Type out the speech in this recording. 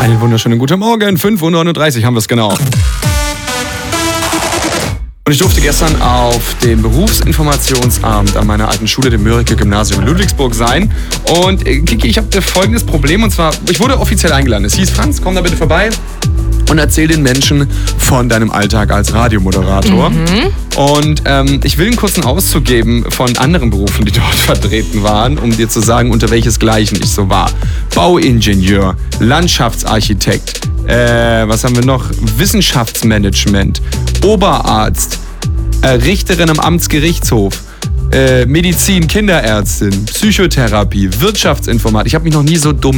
Einen wunderschönen guten Morgen, 5:39 Uhr haben wir es genau. Und ich durfte gestern auf dem Berufsinformationsabend an meiner alten Schule, dem Mörike-Gymnasium in Ludwigsburg, sein. Und Kiki, ich habe folgendes Problem, und zwar, ich wurde offiziell eingeladen. Es hieß: Franz, komm da bitte vorbei und erzähl den Menschen von deinem Alltag als Radiomoderator. Und ich will einen kurzen Auszug geben von anderen Berufen, die dort vertreten waren, um dir zu sagen, unter welches Gleichen ich so war. Bauingenieur, Landschaftsarchitekt, was haben wir noch? Wissenschaftsmanagement, Oberarzt, Richterin am Amtsgerichtshof, Medizin, Kinderärztin, Psychotherapie, Wirtschaftsinformatik. Ich habe mich noch nie so dumm